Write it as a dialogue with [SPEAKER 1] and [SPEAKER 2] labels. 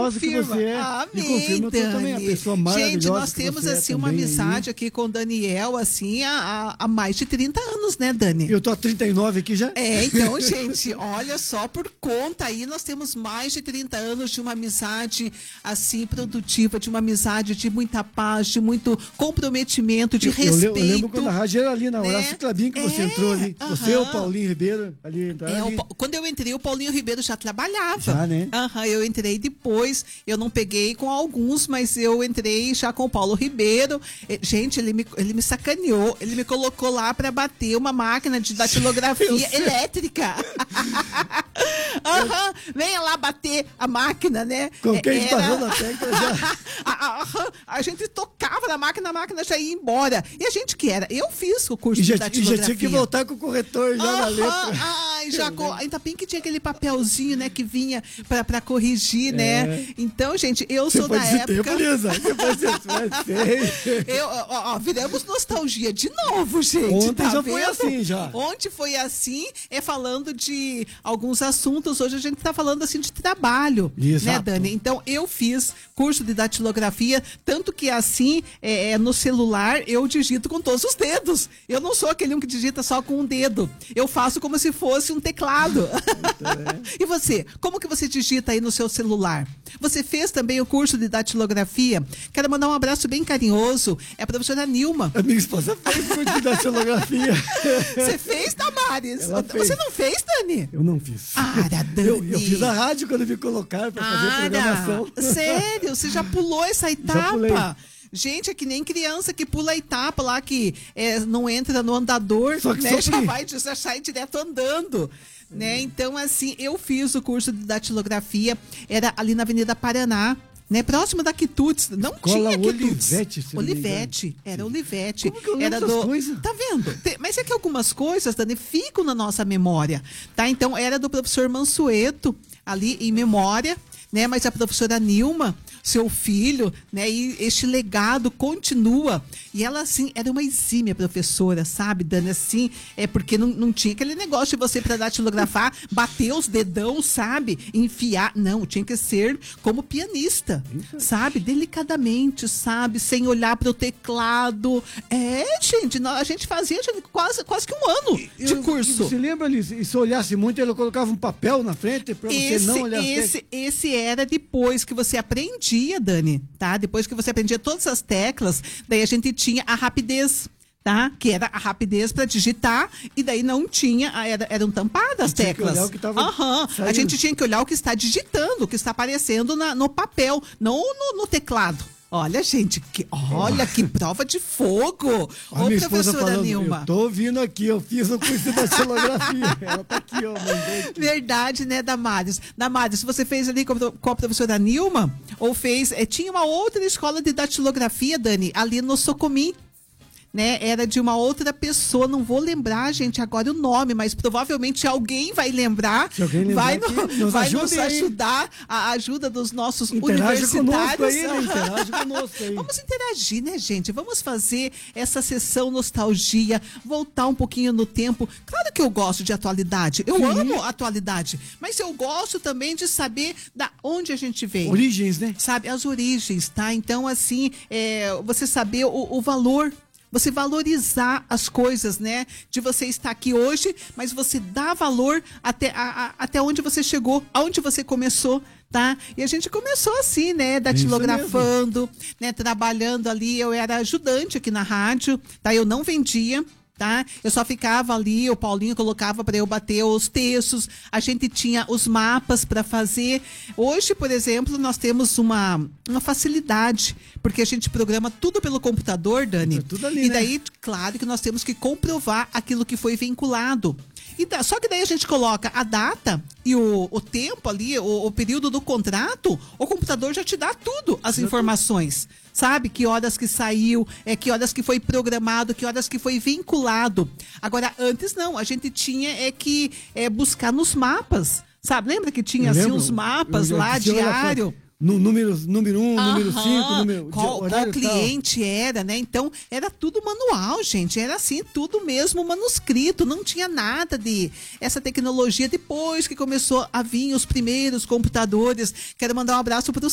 [SPEAKER 1] maravilhosa que você é.
[SPEAKER 2] Amém,
[SPEAKER 1] e confirma que eu também, a pessoa maravilhosa.
[SPEAKER 2] Gente, nós temos assim uma amizade aqui com o Daniel, assim, há mais de 30 anos, né, Dani?
[SPEAKER 1] Eu tô há 39 aqui já.
[SPEAKER 2] Então, gente, olha só, por conta aí, nós temos mais de 30 anos de uma amizade, assim, produtiva, de uma amizade de muita paz, de muito comprometimento, de respeito.
[SPEAKER 1] Eu lembro quando a rádio era ali na Horácio Clabin que você entrou ali. Você, o Paulinho Ribeiro, ali.
[SPEAKER 2] Quando eu entrei, o Paulinho Ribeiro já trabalhava.
[SPEAKER 1] Já, né?
[SPEAKER 2] Eu entrei depois, eu não peguei com alguns, mas eu entrei já com o Paulo Ribeiro. Gente, ele me sacaneou, ele me colocou lá para bater uma máquina de datilografia elétrica. Venha lá bater a máquina, né?
[SPEAKER 1] Com quem passou na técnica já.
[SPEAKER 2] A gente tocava na máquina, a máquina já ia embora. E a gente que era? Eu fiz o curso de datilografia.
[SPEAKER 1] E já tinha que voltar com o corretor já na letra.
[SPEAKER 2] Ainda bem que tinha aquele papelzinho, né, que vinha para corrigir, né? Então, gente, eu sou da época. Viramos nostalgia de novo, gente.
[SPEAKER 1] Ontem já foi assim, já.
[SPEAKER 2] Ontem foi assim, falando de alguns assuntos. Hoje a gente tá falando assim de trabalho, né, Dani? Então, eu fiz curso de datilografia, tanto que assim, no celular, eu digito com todos os dedos. Eu não sou aquele que digita só com um dedo. Eu faço como se fosse um teclado. E você? Como que você digita aí no seu celular? Você fez também o curso de datilografia? Quero mandar um abraço bem carinhoso. É a professora Nilma.
[SPEAKER 1] A minha esposa fez curso de datilografia.
[SPEAKER 2] Você fez, Damares? Você não fez, Dani?
[SPEAKER 1] Eu não fiz.
[SPEAKER 2] Dani.
[SPEAKER 1] Eu fiz a rádio quando me colocaram para fazer programação.
[SPEAKER 2] Sério? Você já pulou essa etapa?
[SPEAKER 1] Já pulei.
[SPEAKER 2] Gente, é que nem criança que pula a etapa lá, que não entra no andador, né? Já sai direto andando. Né? Então, assim, eu fiz o curso de datilografia, era ali na Avenida Paraná, né? Próximo da Quitutes. Não tinha Quitutes. Olivete. Era Olivete.
[SPEAKER 1] Como que eu lembro dessas coisas?
[SPEAKER 2] Tá vendo? Mas é que algumas coisas, Dani, ficam na nossa memória, tá? Então, era do professor Mansueto, ali em memória, né? Mas a professora Nilma, seu filho, né? E este legado continua. E ela, assim, era uma exímia professora, sabe, Dani? Assim, porque não tinha aquele negócio de você, para datilografar, bater os dedão, sabe? Enfiar. Não, tinha que ser como pianista, sabe? Delicadamente, sabe? Sem olhar para o teclado. Gente, a gente fazia quase que um ano de curso.
[SPEAKER 1] Você lembra, Liz? E se olhasse muito, ela colocava um papel na frente para você não olhar.
[SPEAKER 2] Esse era depois que você aprendia, Dani, tá? Depois que você aprendia todas as teclas, daí a gente tinha a rapidez, tá? Que era a rapidez para digitar, e daí não tinha, eram tampadas as teclas. A gente tinha que olhar o que está digitando, o que está aparecendo no papel, não no teclado. Olha, gente, olha que prova de fogo.
[SPEAKER 1] Ô, professora Nilma. Eu tô ouvindo aqui, eu fiz o curso de datilografia. Ela tá aqui, ó.
[SPEAKER 2] Verdade, né, Damares? Damares, você fez ali com a professora Nilma? Ou fez... tinha uma outra escola de datilografia, Dani, ali no Socomim. Né, era de uma outra pessoa, não vou lembrar, gente, agora o nome, mas provavelmente alguém vai lembrar, vai nos ajudar, a ajuda dos nossos universitários.
[SPEAKER 1] Interage conosco aí.
[SPEAKER 2] Vamos interagir, né, gente? Vamos fazer essa sessão nostalgia, voltar um pouquinho no tempo. Claro que eu gosto de atualidade, eu amo atualidade, mas eu gosto também de saber da onde a gente veio.
[SPEAKER 1] Origens, né?
[SPEAKER 2] Sabe, as origens, tá? Então, assim, você saber o valor, você valorizar as coisas, né? De você estar aqui hoje, mas você dá valor até onde você chegou, aonde você começou, tá? E a gente começou assim, né? Datilografando, né? Trabalhando ali. Eu era ajudante aqui na rádio, tá? Eu não vendia, tá? Eu só ficava ali, o Paulinho colocava para eu bater os textos, a gente tinha os mapas para fazer. Hoje, por exemplo, nós temos uma facilidade, porque a gente programa tudo pelo computador, Dani.
[SPEAKER 1] Tudo ali,
[SPEAKER 2] e daí, claro que nós temos que comprovar aquilo que foi vinculado. Só que daí a gente coloca a data e o tempo ali, o período do contrato, o computador já te dá tudo, as informações. Sabe? Que horas que saiu, que horas que foi programado, que horas que foi vinculado. Agora, antes não, a gente tinha que buscar nos mapas. Sabe? Lembra que tinha assim uns mapas lá, diário?
[SPEAKER 1] Número 1, número 5, número...
[SPEAKER 2] Qual cliente era, né? Então, era tudo manual, gente. Era assim, tudo mesmo manuscrito. Não tinha nada de essa tecnologia depois que começou a vir os primeiros computadores. Quero mandar um abraço para o